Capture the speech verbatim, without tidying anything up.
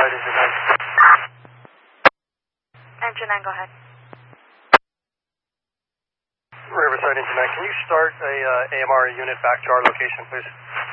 Riverside Engine nine. Engine nine, go ahead. Riverside Engine nine, can you start a uh, A M R unit back to our location, please?